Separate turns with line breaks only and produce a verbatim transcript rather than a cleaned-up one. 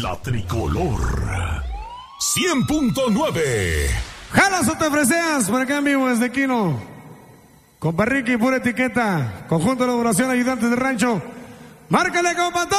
La tricolor cien punto nueve.
Jalas o te freseas, por acá en vivo desde Quino. Compa Ricky, pura etiqueta. Conjunto de elaboración, ayudantes de rancho. Márcale, compa.